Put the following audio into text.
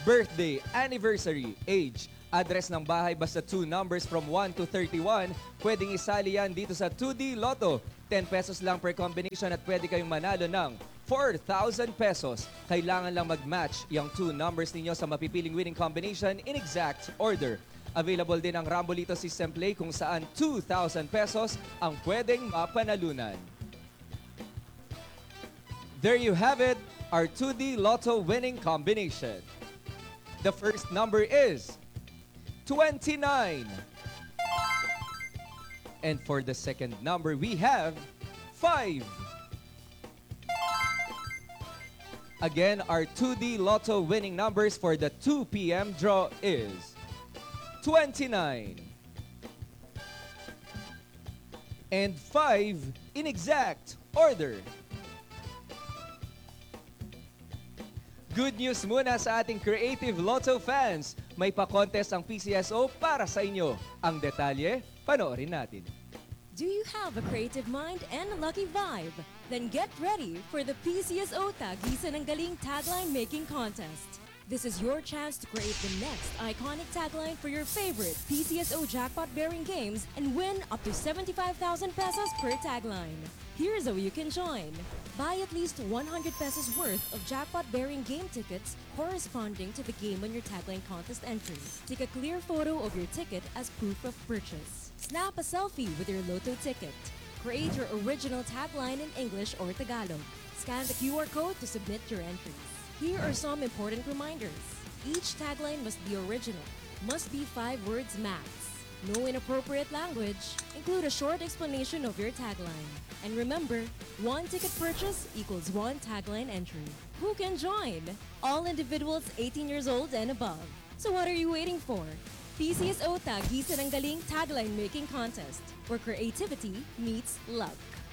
birthday, anniversary, age, address ng bahay basta 2 numbers from 1 to 31. Pwedeng isali yan dito sa 2D Lotto. 10 pesos lang per combination at pwede kayong manalo ng 4,000 pesos. Kailangan lang mag-match yung 2 numbers ninyo sa mapipiling winning combination in exact order. Available din ang Rambolito System Play kung saan 2,000 pesos ang pwedeng mapanalunan. There you have it, our 2D Lotto winning combination. The first number is 29. And for the second number, we have 5. Again, our 2D Lotto winning numbers for the 2 p.m. draw is 29 and 5 in exact order. Good news muna sa ating Creative Lotto fans. May pa-contest ang PCSO para sa inyo. Ang detalye, panoorin natin. Do you have a creative mind and a lucky vibe? Then get ready for the PCSO Tagisan ng Galing Tagline Making Contest. This is your chance to create the next iconic tagline for your favorite PCSO jackpot-bearing games and win up to 75,000 pesos per tagline. Here's how you can join. Buy at least 100 pesos worth of jackpot-bearing game tickets corresponding to the game on your tagline contest entry. Take a clear photo of your ticket as proof of purchase. Snap a selfie with your Lotto ticket. Create your original tagline in English or Tagalog. Scan the QR code to submit your entries. Here are some important reminders. Each tagline must be original, must be 5 words max. No inappropriate language. Include a short explanation of your tagline. And remember, 1 ticket purchase equals 1 tagline entry. Who can join? All individuals 18 years old and above. So what are you waiting for? PCSO Tagisan ng Galing Tagline Making Contest, where creativity meets luck.